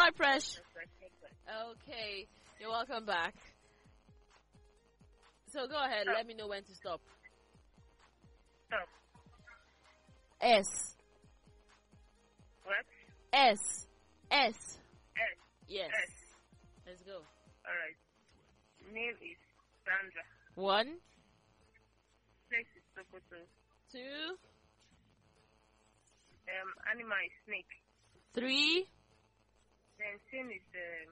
right, Presh? Okay, you're welcome back. So go ahead, let me know when to stop. Stop. S. What? S. S. Yes. S. Let's go. Alright. Name is Sandra. 1, Place is Sokoto. 2, Animal is snake. 3, Then thing is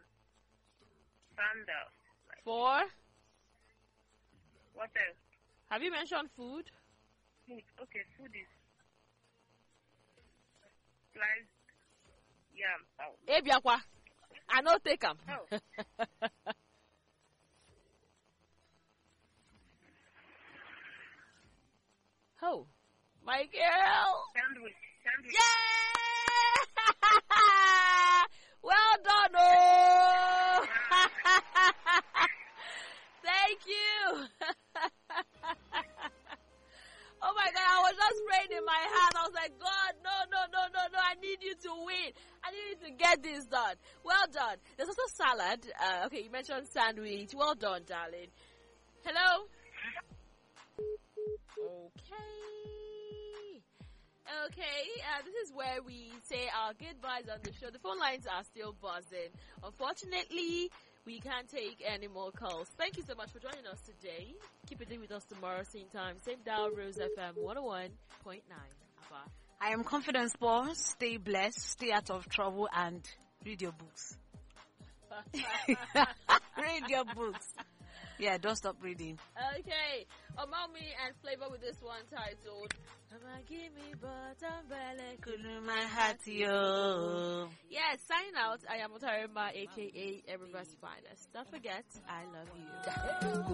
panda. 4. What else? Have you mentioned food? Okay, food is sliced yam. Oh. Ebiakwa. I no take them. Oh. Oh, my girl. Sandwich. Yeah! Well done, oh! Thank you. Oh my God, I was just praying in my heart. I was like, God, no, I need you to win. I need you to get this done. Well done. There's also salad. Okay, you mentioned sandwich. Well done, darling. Hello? Okay, this is where we say our goodbyes on the show. The phone lines are still buzzing. Unfortunately, we can't take any more calls. Thank you so much for joining us today. Keep it in with us tomorrow, same time, same dial, Rose FM 101.9. Abba. I am Confidence Boss. Stay blessed, stay out of trouble, and read your books. Read your books. Yeah, don't stop reading. Okay, among me and Flavor with this one titled Mama give me butter belly Cool my heart, yo. Yes, signing out. I am Otarima, aka Everybody's Finest. Don't forget, I love you.